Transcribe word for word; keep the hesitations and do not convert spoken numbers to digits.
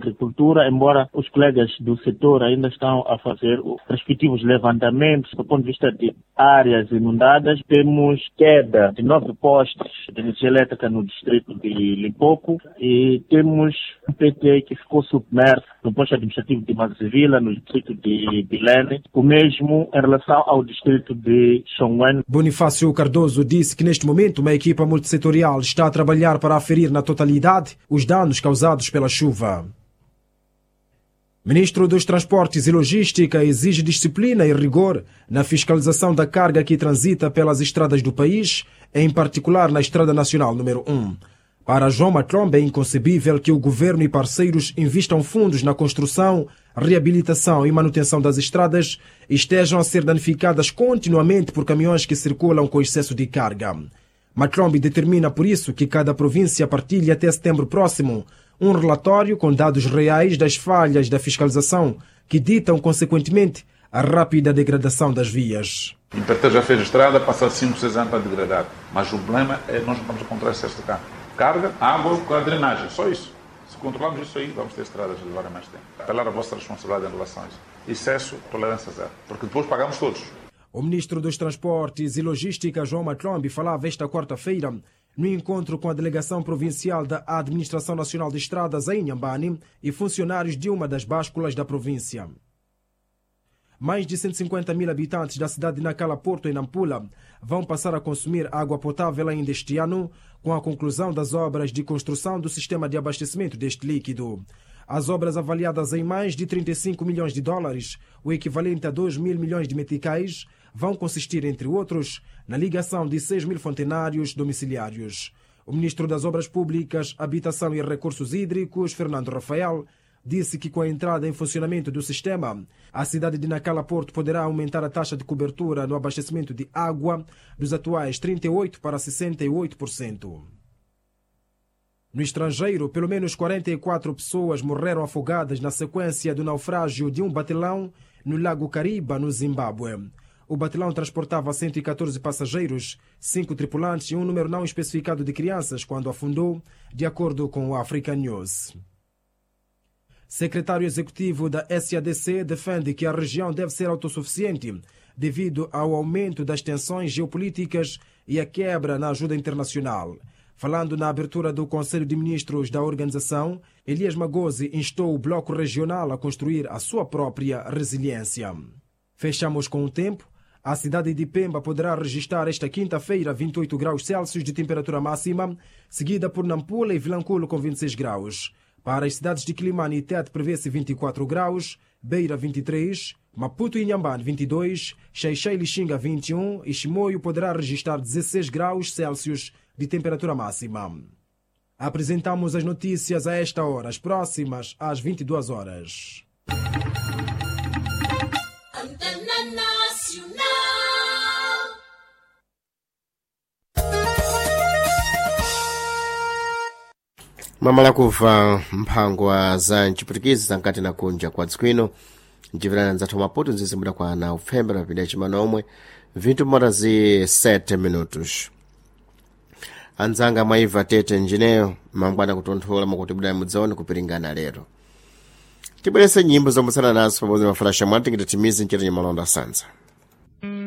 agricultura, embora os colegas do setor ainda estão a fazer os respectivos levantamentos do ponto de vista de áreas inundadas. Temos queda de nove postes de energia elétrica no distrito de Limpopo e temos um P T que ficou submerso no posto administrativo de Mazivila, no distrito de Bilene, o mesmo em relação ao distrito de Xongwen. Bonifácio Cardoso disse que neste momento uma equipa multissetorial está a trabalhar para aferir na totalidade os danos causados pela chuva. Ministro dos Transportes e Logística exige disciplina e rigor na fiscalização da carga que transita pelas estradas do país, em particular na Estrada Nacional número um. Para João Matlombe, é inconcebível que o governo e parceiros investam fundos na construção, reabilitação e manutenção das estradas e estejam a ser danificadas continuamente por caminhões que circulam com excesso de carga. Matlombe determina por isso que cada província partilhe até setembro próximo um relatório com dados reais das falhas da fiscalização que ditam, consequentemente, a rápida degradação das vias. O Imperter já fez a estrada, passa cinco, seis anos para degradar. Mas o problema é que nós não vamos encontrar excesso de carga. Carga, água com a drenagem, só isso. Se controlarmos isso aí, vamos ter estradas a levar mais tempo. Apelar a vossa responsabilidade em relação a isso. Excesso, tolerância zero. Porque depois pagamos todos. O ministro dos Transportes e Logística, João Matlombe, falava esta quarta-feira no encontro com a delegação provincial da Administração Nacional de Estradas em Inhambane e funcionários de uma das básculas da província. Mais de cento e cinquenta mil habitantes da cidade de Nacala Porto, em Nampula, vão passar a consumir água potável ainda este ano, com a conclusão das obras de construção do sistema de abastecimento deste líquido. As obras, avaliadas em mais de trinta e cinco milhões de dólares, o equivalente a dois mil milhões de meticais, vão consistir, entre outros, na ligação de seis mil fontenários domiciliários. O ministro das Obras Públicas, Habitação e Recursos Hídricos, Fernando Rafael, disse que com a entrada em funcionamento do sistema, a cidade de Nacala Porto poderá aumentar a taxa de cobertura no abastecimento de água dos atuais trinta e oito por cento para sessenta e oito por cento. No estrangeiro, pelo menos quarenta e quatro pessoas morreram afogadas na sequência do naufrágio de um batelão no Lago Kariba, no Zimbábue. O batelão transportava cento e catorze passageiros, cinco tripulantes e um número não especificado de crianças quando afundou, de acordo com o African News. Secretário executivo da S A D C defende que a região deve ser autossuficiente devido ao aumento das tensões geopolíticas e a quebra na ajuda internacional. Falando na abertura do Conselho de Ministros da organização, Elias Magosi instou o Bloco Regional a construir a sua própria resiliência. Fechamos com o tempo. A cidade de Pemba poderá registrar esta quinta-feira vinte e oito graus Celsius de temperatura máxima, seguida por Nampula e Vilanculo com vinte e seis graus. Para as cidades de Quilimane e Tete prevê-se vinte e quatro graus, Beira vinte e três, Maputo e Inhambane vinte e dois, Xai-Xai e Lixinga vinte e um e Chimoio poderá registrar dezesseis graus Celsius de temperatura máxima. Apresentamos as notícias a esta hora, as próximas às vinte e duas horas. mamala kuva mphangwa za mchipwitikizi zankati na kunja kwa dzikwino mcivirana nzathu maputo nzizimbira kwa ana ufembe mapinda cimana omwe vintu mora zi sete minutos anzanga mwaiva tete njineyo mangwana kutonthola mwakuti budaya mudzawoni kupiringana lero tibwerese nyimbo zomutsana nazo pamodzi mafalasha mwati ngititimizi ncita nyamalonda sanza